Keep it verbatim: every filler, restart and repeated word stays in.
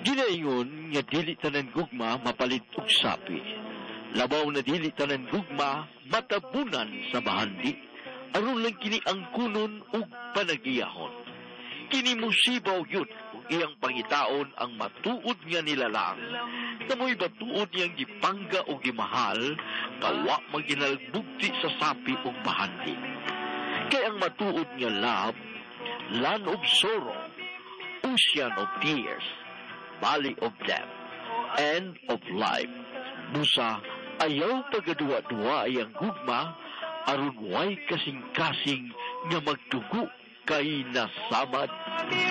Ginaingon nga dili tanan gugma mapalit og sapi. Labaw na dili tanan gugma matabunan sa bahandi. Aron lang kini ang kunon ug panagiyahon. Kini musibaw yun kung iyang pangitaon ang matuod nga nilalang. Kamoy batuod niyang gipangga o gimahal, kawa maginalbugti sa sapi o bahandi. Kaya ang matuod nga love, land of sorrow, ocean of tears, valley of death, end of life. Busa, ayaw pagaduwa-duwa iyang gugma, aron way kasing-kasing nga magtugo kay nasamad.